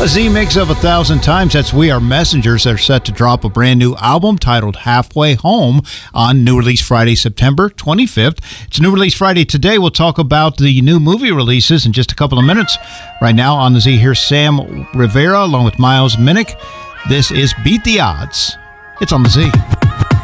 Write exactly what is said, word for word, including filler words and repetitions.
A Z mix of a thousand times. That's We Are Messengers. They're set to drop a brand new album titled Halfway Home on New Release Friday, September twenty-fifth. It's New Release Friday today. We'll talk about the new movie releases in just a couple of minutes. Right now on the Z, here's Sam Rivera along with Miles Minnick. This is Beat the Odds. It's on the Z.